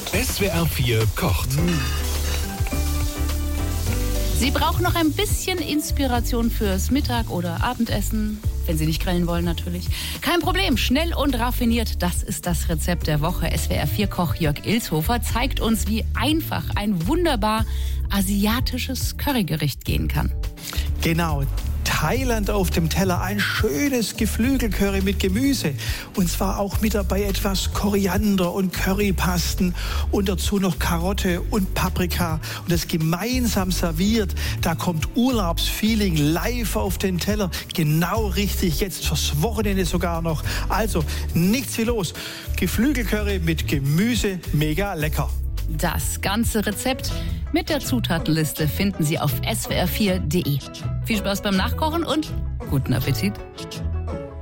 SWR 4 kocht. Sie brauchen noch ein bisschen Inspiration fürs Mittag- oder Abendessen, wenn Sie nicht grillen wollen natürlich. Kein Problem, schnell und raffiniert, das ist das Rezept der Woche. SWR 4-Koch Jörg Ilshofer zeigt uns, wie einfach ein wunderbar asiatisches Currygericht gehen kann. Genau. Thailand auf dem Teller, ein schönes Geflügelcurry mit Gemüse. Und zwar auch mit dabei etwas Koriander und Currypasten und dazu noch Karotte und Paprika. Und das gemeinsam serviert, da kommt Urlaubsfeeling live auf den Teller. Genau richtig, jetzt fürs Wochenende sogar noch. Also nichts wie los. Geflügelcurry mit Gemüse, mega lecker. Das ganze Rezept mit der Zutatenliste finden Sie auf swr4.de. Viel Spaß beim Nachkochen und guten Appetit!